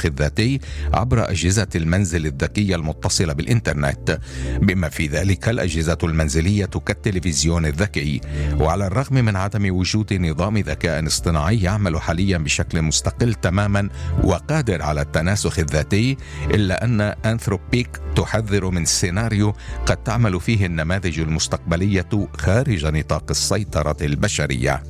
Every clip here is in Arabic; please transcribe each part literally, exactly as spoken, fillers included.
التناسخ الذاتي عبر أجهزة المنزل الذكية المتصلة بالإنترنت، بما في ذلك الأجهزة المنزلية كالتلفزيون الذكي. وعلى الرغم من عدم وجود نظام ذكاء اصطناعي يعمل حاليا بشكل مستقل تماما وقادر على التناسخ الذاتي، إلا أن أنثروبيك تحذر من سيناريو قد تعمل فيه النماذج المستقبلية خارج نطاق السيطرة البشرية.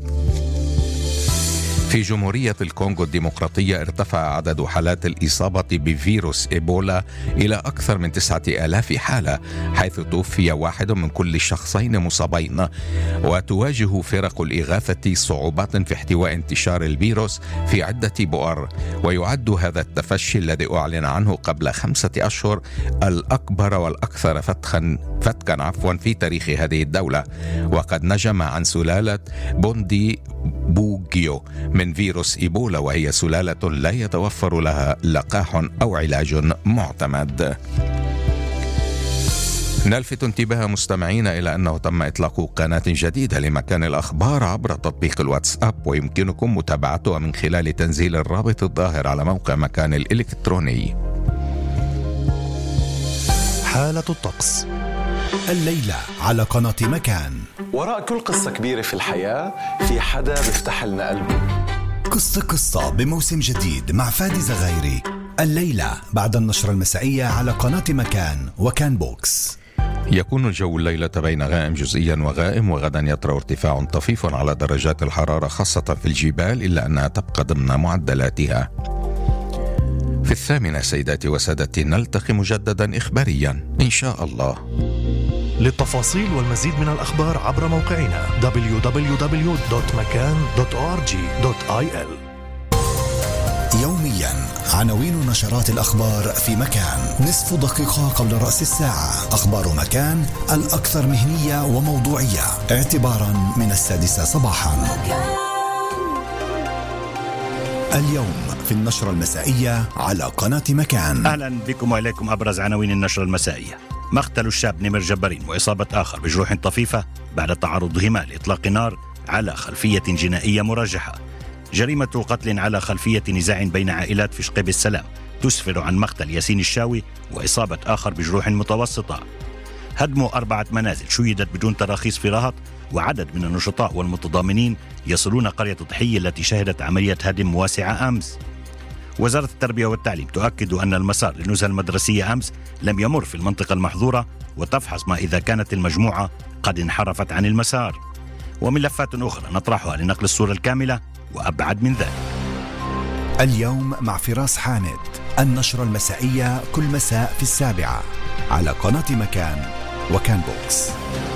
في جمهورية الكونغو الديمقراطية ارتفع عدد حالات الإصابة بفيروس إيبولا إلى أكثر من تسعة آلاف حالة، حيث توفي واحد من كل شخصين مصابين. وتواجه فرق الإغاثة صعوبات في احتواء انتشار الفيروس في عدة بؤر، ويعد هذا التفشي الذي أعلن عنه قبل خمسة أشهر الأكبر والأكثر فتخا فتكا عفوا في تاريخ هذه الدولة، وقد نجم عن سلالة بوندي بوغيو من فيروس إيبولا، وهي سلالة لا يتوفر لها لقاح أو علاج معتمد. نلفت انتباه مستمعين إلى أنه تم إطلاق قناة جديدة لمكان الأخبار عبر تطبيق الواتساب، ويمكنكم متابعتها من خلال تنزيل الرابط الظاهر على موقع مكان الإلكتروني. حالة الطقس الليلة على قناة مكان. وراء كل قصة كبيرة في الحياة في حدا بيفتح لنا قلبه. قصة قصة بموسم جديد مع فادي زغايري الليلة بعد النشرة المسائية على قناة مكان وكان بوكس. يكون الجو الليلة بين غائم جزئيا وغائم، وغدا يطرأ ارتفاع طفيف على درجات الحرارة خاصة في الجبال، إلا أنها تبقى ضمن معدلاتها. في الثامنة سيداتي وسادتي نلتقي مجددا إخباريا إن شاء الله. للتفاصيل والمزيد من الأخبار عبر موقعنا دبليو دبليو دبليو دوت مكان دوت أو آر جي دوت آي إل. يوميا عناوين نشرات الأخبار في مكان، نصف دقيقة قبل رأس الساعة. أخبار مكان الأكثر مهنية وموضوعية اعتبارا من السادسة صباحا. اليوم في النشرة المسائية على قناة مكان. أهلا بكم وإليكم أبرز عناوين النشرة المسائية. مقتل الشاب نمر جبارين وإصابة آخر بجروح طفيفة بعد تعرضهما لإطلاق نار على خلفية جنائية مرجحة. جريمة قتل على خلفية نزاع بين عائلات في شقيب السلام تسفر عن مقتل ياسين الشاوي وإصابة آخر بجروح متوسطة. هدم أربعة منازل شيدت بدون تراخيص في رهط، وعدد من النشطاء والمتضامنين يصلون قرية ضحية التي شهدت عملية هدم واسعة أمس. وزارة التربية والتعليم تؤكد أن المسار للنزهة المدرسية أمس لم يمر في المنطقة المحظورة، وتفحص ما إذا كانت المجموعة قد انحرفت عن المسار. وملفات أخرى نطرحها لنقل الصورة الكاملة وأبعد من ذلك. اليوم مع فراس حامد، النشرة المسائية كل مساء في السابعة على قناة مكان وكان بوكس.